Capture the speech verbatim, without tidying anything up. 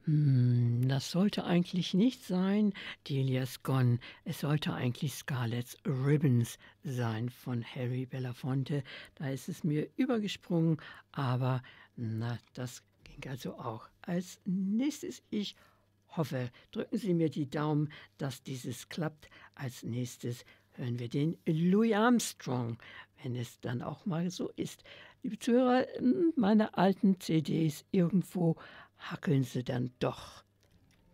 Hm, das sollte eigentlich nicht sein, Delia's Gone. Es sollte eigentlich Scarlet's Ribbons sein von Harry Belafonte. Da ist es mir übergesprungen, aber na, das ging also auch. Als nächstes, ich hoffe, drücken Sie mir die Daumen, dass dieses klappt. Als nächstes hören wir den Louis Armstrong, wenn es dann auch mal so ist. Liebe Zuhörer, hm, meine alten C Ds, irgendwo hackeln sie dann doch.